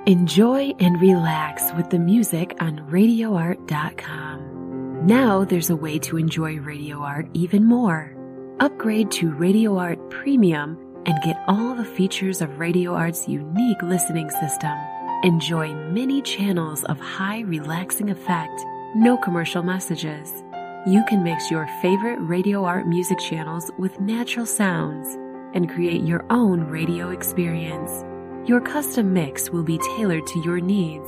Enjoy and relax with the music on RadioArt.com. Now there's a way to enjoy Radio Art even more. Upgrade to Radio Art Premium and get all the features of Radio Art's unique listening system. Enjoy many channels of high relaxing effect, no commercial messages. You can mix your favorite Radio Art music channels with natural sounds and create your own radio experience. Your custom mix will be tailored to your needs